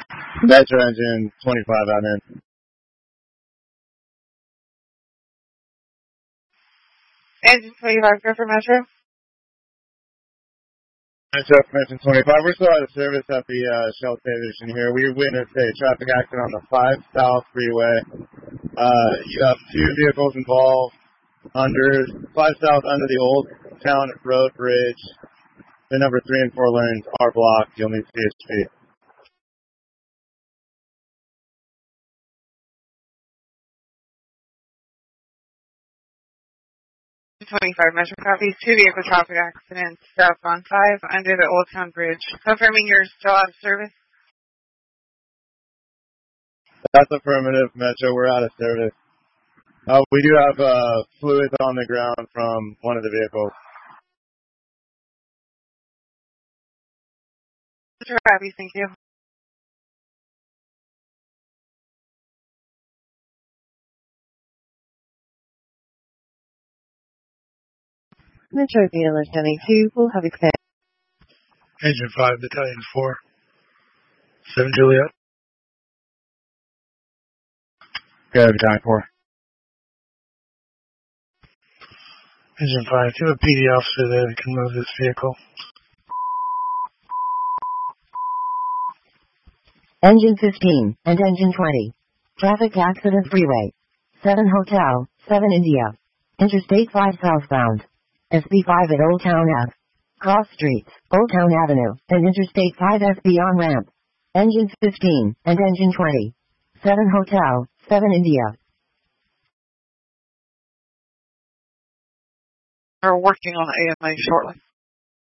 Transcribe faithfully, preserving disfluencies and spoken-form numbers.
Metro engine twenty-five out in. Engine twenty-five, go for Metro. Metro engine twenty-five. We're still out of service at the uh, Shell station here. We witnessed a traffic accident on the five South Freeway. Uh, you have two vehicles involved under five South under the Old Town Road Bridge. The number three and four lanes are blocked. You'll need C H P. twenty-five, Metro copies. Two vehicle traffic accidents south on five under the Old Town Bridge. Confirming you're still out of service? That's affirmative, Metro. We're out of service. Uh, we do have uh, fluids on the ground from one of the vehicles. Metro copies, thank you. Metro B L S seventy-two will have expanded. Engine five, Battalion four. seven Juliet. Go, Battalion four. Engine five, do you have a P D officer there that can move this vehicle? Engine fifteen and Engine twenty. Traffic accident freeway. seven Hotel, seven India. Interstate five southbound. S B five at Old Town Ave. Cross Streets, Old Town Avenue, and Interstate five S B on ramp. Engine fifteen and Engine twenty. seven Hotel, seven India. Are working on A M A shortly.